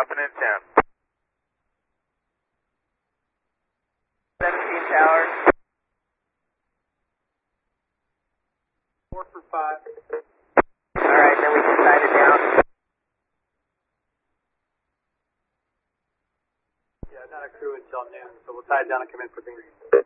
dropping in 10. 17 tower. 4 for 5. Alright, then we can sign it down. Yeah, not a crew until noon, so we'll tie it down and come in for green.